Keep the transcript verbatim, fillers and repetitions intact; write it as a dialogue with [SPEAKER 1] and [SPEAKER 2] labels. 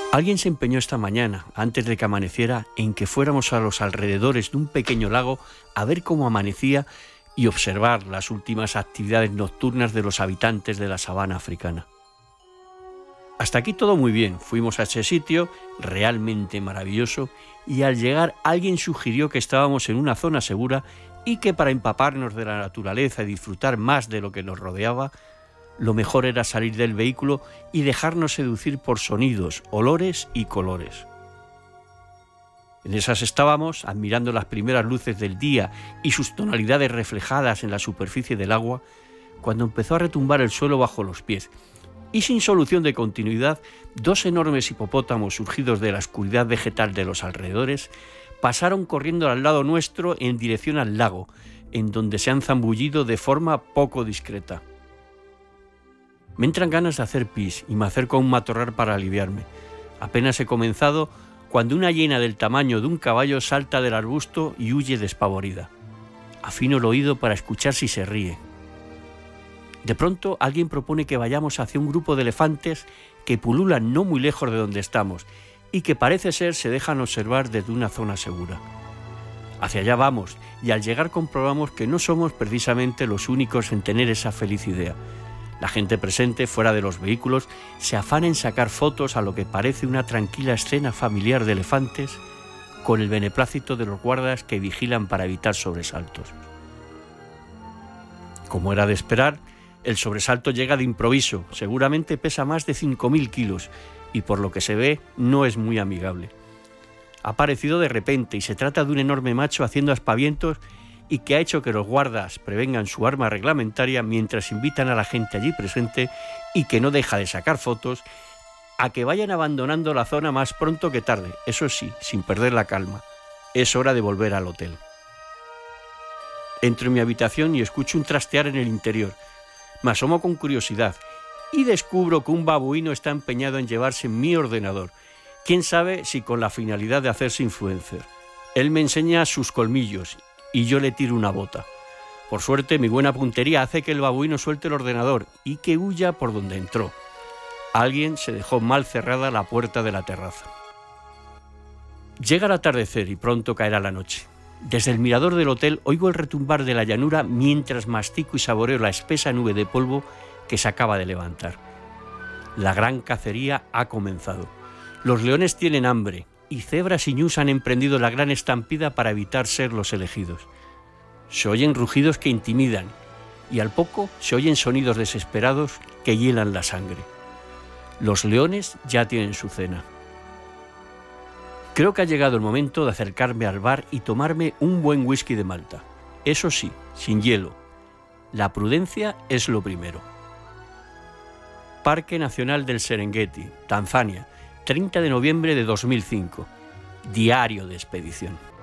[SPEAKER 1] Alguien se empeñó esta mañana, antes de que amaneciera, en que fuéramos a los alrededores de un pequeño lago a ver cómo amanecía y observar las últimas actividades nocturnas de los habitantes de la sabana africana. Hasta aquí todo muy bien, fuimos a ese sitio, realmente maravilloso, y al llegar alguien sugirió que estábamos en una zona segura y que para empaparnos de la naturaleza y disfrutar más de lo que nos rodeaba, lo mejor era salir del vehículo y dejarnos seducir por sonidos, olores y colores. En esas estábamos, admirando las primeras luces del día y sus tonalidades reflejadas en la superficie del agua, cuando empezó a retumbar el suelo bajo los pies, y sin solución de continuidad, dos enormes hipopótamos surgidos de la oscuridad vegetal de los alrededores pasaron corriendo al lado nuestro en dirección al lago, en donde se han zambullido de forma poco discreta. Me entran ganas de hacer pis y me acerco a un matorral para aliviarme. Apenas he comenzado cuando una hiena del tamaño de un caballo salta del arbusto y huye despavorida. Afino el oído para escuchar si se ríe. De pronto alguien propone que vayamos hacia un grupo de elefantes que pululan no muy lejos de donde estamos y que parece ser se dejan observar desde una zona segura. Hacia allá vamos y al llegar comprobamos que no somos precisamente los únicos en tener esa feliz idea. La gente presente, fuera de los vehículos, se afana en sacar fotos a lo que parece una tranquila escena familiar de elefantes con el beneplácito de los guardas que vigilan para evitar sobresaltos. Como era de esperar, el sobresalto llega de improviso, seguramente pesa más de cinco mil kilos y por lo que se ve no es muy amigable. Ha aparecido de repente y se trata de un enorme macho haciendo aspavientos y que ha hecho que los guardas prevengan su arma reglamentaria mientras invitan a la gente allí presente y que no deja de sacar fotos a que vayan abandonando la zona más pronto que tarde, eso sí, sin perder la calma. Es hora de volver al hotel. Entro en mi habitación y escucho un trastear en el interior. Me asomo con curiosidad y descubro que un babuino está empeñado en llevarse mi ordenador. Quién sabe si con la finalidad de hacerse influencer. Él me enseña sus colmillos y yo le tiro una bota. Por suerte, mi buena puntería hace que el babuino suelte el ordenador y que huya por donde entró. Alguien se dejó mal cerrada la puerta de la terraza. Llega el atardecer y pronto caerá la noche. Desde el mirador del hotel oigo el retumbar de la llanura mientras mastico y saboreo la espesa nube de polvo que se acaba de levantar. La gran cacería ha comenzado. Los leones tienen hambre y cebras y ñus han emprendido la gran estampida para evitar ser los elegidos. Se oyen rugidos que intimidan y al poco se oyen sonidos desesperados que hielan la sangre. Los leones ya tienen su cena. Creo que ha llegado el momento de acercarme al bar y tomarme un buen whisky de Malta. Eso sí, sin hielo. La prudencia es lo primero. Parque Nacional del Serengeti, Tanzania, treinta de noviembre de dos mil cinco. Diario de expedición.